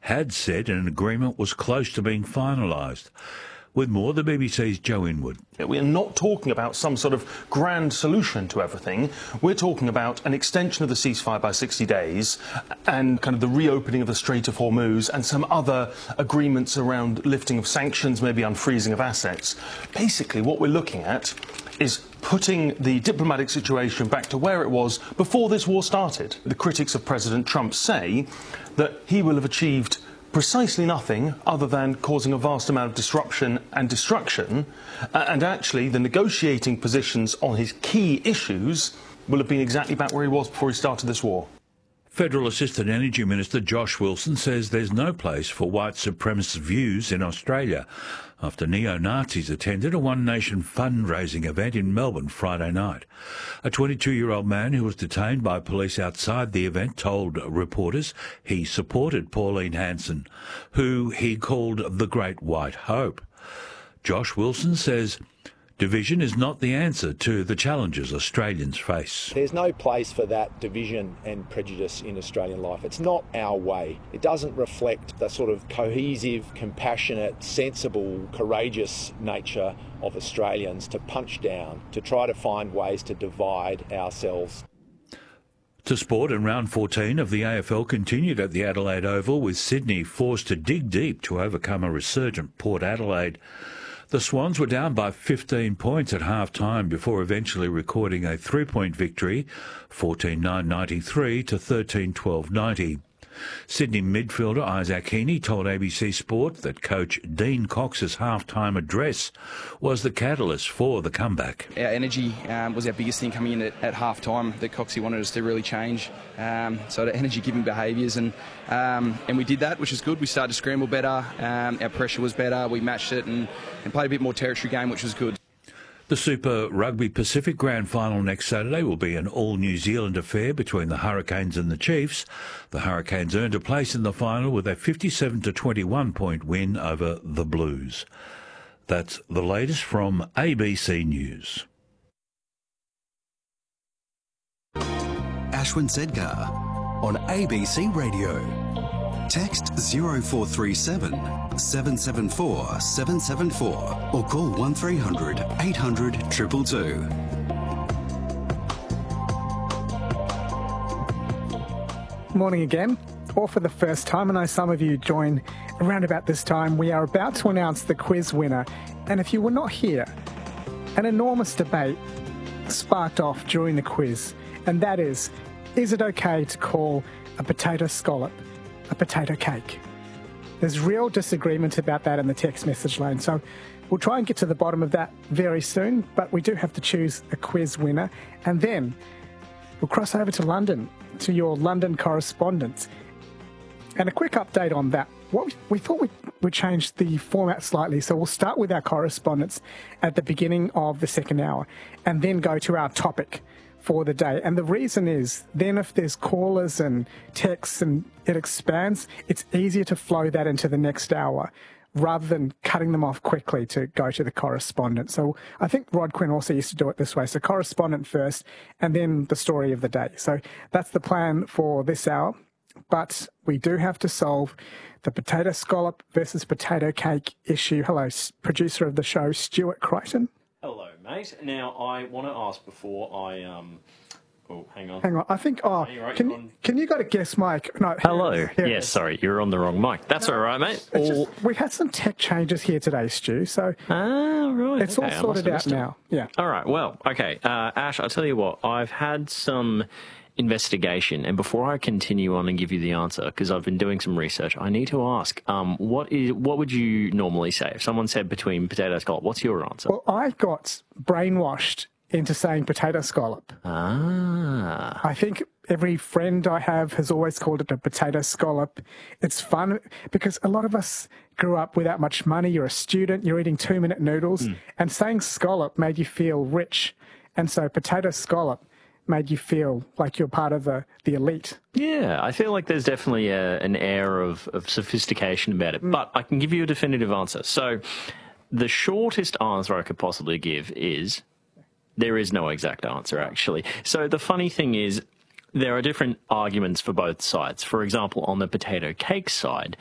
had said an agreement was close to being finalised. With more, the BBC's Joe Inwood. We're not talking about some sort of grand solution to everything. We're talking about an extension of the ceasefire by 60 days and kind of the reopening of the Strait of Hormuz and some other agreements around lifting of sanctions, maybe unfreezing of assets. Basically, what we're looking at is putting the diplomatic situation back to where it was before this war started. The critics of President Trump say that he will have achieved precisely nothing other than causing a vast amount of disruption and destruction, and actually the negotiating positions on his key issues will have been exactly back where he was before he started this war. Federal Assistant Energy Minister Josh Wilson says there's no place for white supremacist views in Australia after neo-Nazis attended a One Nation fundraising event in Melbourne Friday night. A 22-year-old man who was detained by police outside the event told reporters he supported Pauline Hanson, who he called the Great White Hope. Josh Wilson says division is not the answer to the challenges Australians face. There's no place for that division and prejudice in Australian life. It's not our way. It doesn't reflect the sort of cohesive, compassionate, sensible, courageous nature of Australians to punch down, to try to find ways to divide ourselves. To sport, and round 14 of the AFL continued at the Adelaide Oval, with Sydney forced to dig deep to overcome a resurgent Port Adelaide. The Swans were down by 15 points at half-time before eventually recording a 3-point victory, 14-9-93 to 13-12-90. Sydney midfielder Isaac Heaney told ABC Sport that coach Dean Cox's half-time address was the catalyst for the comeback. Our energy was our biggest thing coming in at half-time that Coxie wanted us to really change. So the energy-giving behaviours, and we did that, which is good. We started to scramble better, our pressure was better, we matched it and played a bit more territory game, which was good. The Super Rugby Pacific Grand Final next Saturday will be an all-New Zealand affair between the Hurricanes and the Chiefs. The Hurricanes earned a place in the final with a 57-21 point win over the Blues. That's the latest from ABC News. Ashwin Sedgar on ABC Radio. Text 0437 774 774 or call 1300 800 222. Morning again, or for the first time. I know some of you join around about this time. We are about to announce the quiz winner, and if you were not here, an enormous debate sparked off during the quiz, and that is it okay to call a potato scallop a potato cake? There's real disagreement about that in the text message lane, so we'll try and get to the bottom of that very soon, but we do have to choose a quiz winner, and then we'll cross over to London, to your London correspondent. And a quick update on that. What we thought we'd change the format slightly, so we'll start with our correspondence at the beginning of the second hour and then go to our topic for the day. And the reason is, then if there's callers and texts and it expands, it's easier to flow that into the next hour rather than cutting them off quickly to go to the correspondent. So I think Rod Quinn also used to do it this way. So correspondent first and then the story of the day. So that's the plan for this hour. But we do have to solve the potato scallop versus potato cake issue. Hello, producer of the show, Stuart Crichton. Hello, mate. Now, I want to ask before I... Oh, hang on. Hang on. I think... Oh, right, can you go to guest mic? No. Hello. Yes, sorry, you're on the wrong mic. That's all right, mate. We've had some tech changes here today, Stu, so... right. It's all sorted out now. Yeah. All right, well, okay. Ash, I'll tell you what. I've had some investigation, and before I continue on and give you the answer, because I've been doing some research, I need to ask, what would you normally say? If someone said between potato scallop, what's your answer? Well, I got brainwashed into saying potato scallop. I think every friend I have has always called it a potato scallop. It's fun because a lot of us grew up without much money. You're a student, you're eating 2-minute noodles, and saying scallop made you feel rich. And so potato scallop made you feel like you're part of the elite. Yeah, I feel like there's definitely an air of sophistication about it, but I can give you a definitive answer. So the shortest answer I could possibly give is there is no exact answer, actually. So the funny thing is, there are different arguments for both sides. For example, on the potato cake side,